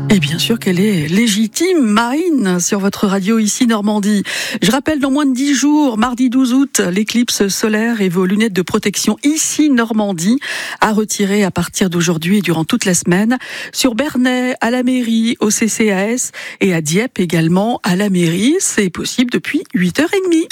Et bien sûr qu'elle est légitime, Marine, sur votre radio ici Normandie. Je rappelle, dans moins de 10 jours, mardi 12 août, l'éclipse solaire et vos lunettes de protection ici Normandie à retirer à partir d'aujourd'hui et durant toute la semaine sur Bernay, à la mairie, au CCAS et à Dieppe également à la mairie. C'est possible depuis 8h30.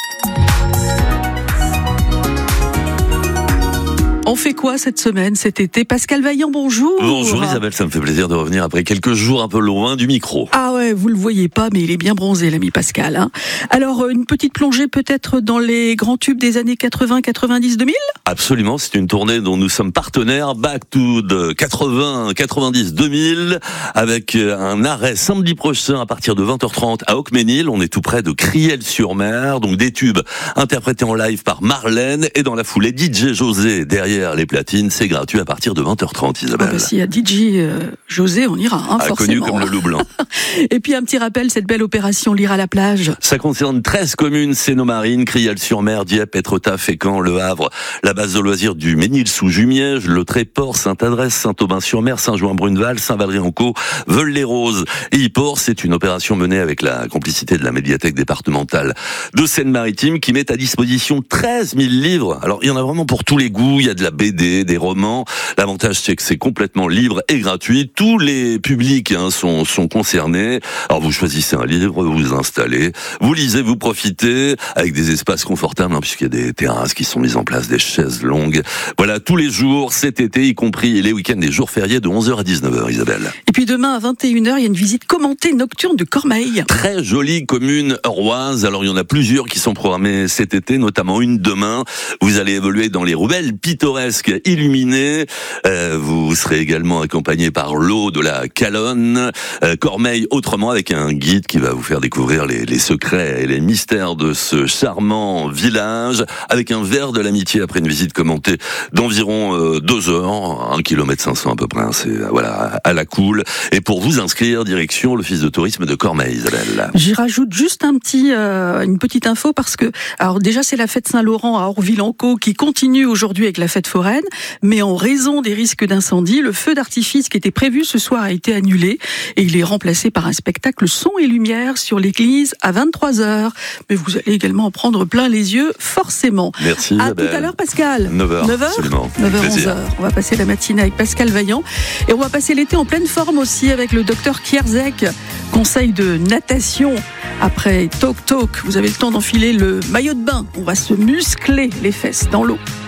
On fait quoi cette semaine, cet été? Pascal Vaillant, bonjour. Bonjour Isabelle, ça me fait plaisir de revenir après quelques jours un peu loin du micro. Ah ouais, vous le voyez pas, mais il est bien bronzé, l'ami Pascal. Hein. Alors, une petite plongée peut-être dans les grands tubes des années 80, 90, 2000 ? Absolument, c'est une tournée dont nous sommes partenaires, Back to the 80, 90, 2000, avec un arrêt samedi prochain à partir de 20h30 à Hocquesménil. On est tout près de Criel-sur-Mer, donc des tubes interprétés en live par Marlène, et dans la foulée, DJ José derrière les platines. C'est gratuit à partir de 20h30, Isabelle. Ah bah, s'il y a DJ José, on ira, hein, forcément. Connu comme le loup blanc. Et puis un petit rappel, cette belle opération Lire à la plage. Ça concerne 13 communes sénomarines, Criel-sur-Mer, Dieppe, Étretat, Fécamp, Le Havre, la base de loisirs du Ménil-sous-Jumièges, Le Tréport, Sainte-Adresse, Saint-Aubin-sur-Mer, Saint-Jouin-Bruneval, Saint-Valery-en-Caux, Veules-les-Roses et Yport. C'est une opération menée avec la complicité de la médiathèque départementale de Seine-Maritime qui met à disposition 13 000 livres. Alors, il y en a vraiment pour tous les goûts. Il y a de la BD, des romans. L'avantage, c'est que c'est complètement libre et gratuit. Tous les publics sont concernés. Alors, vous choisissez un livre, vous vous installez, vous lisez, vous profitez, avec des espaces confortables, puisqu'il y a des terrasses qui sont mises en place, des chaises longues. Voilà, tous les jours, cet été, y compris les week-ends et jours fériés de 11h à 19h, Isabelle. Et puis demain, à 21h, il y a une visite commentée nocturne de Cormeilles. Très jolie commune euroise. Alors, il y en a plusieurs qui sont programmées cet été, notamment une demain. Vous allez évoluer dans les ruelles pittoresques illuminées. Vous serez également accompagné par l'eau de la Calonne. Cormeilles autrement, avec un guide qui va vous faire découvrir les secrets et les mystères de ce charmant village, avec un verre de l'amitié après une visite commentée d'environ 2 heures, 1,5 km à peu près. C'est voilà, à la cool. Et pour vous inscrire, direction l'office de tourisme de Cormeilles, Isabelle. J'y rajoute juste une petite info parce que, alors déjà c'est la fête Saint-Laurent à Orville-en-Caux qui continue aujourd'hui avec la fête foraine, mais en raison des risques d'incendie, le feu d'artifice qui était prévu ce soir a été annulé et il est remplacé par un spectacle son et lumière sur l'église à 23h. Mais vous allez également en prendre plein les yeux, forcément. Merci À Isabelle. tout à l'heure Pascal. 9h, absolument. 9h, 11h. On va passer la matinée avec Pascal Vaillant et on va passer l'été en pleine forme aussi avec le docteur Kierzek. Conseil de natation. Après Talk Talk, vous avez le temps d'enfiler le maillot de bain. On va se muscler les fesses dans l'eau.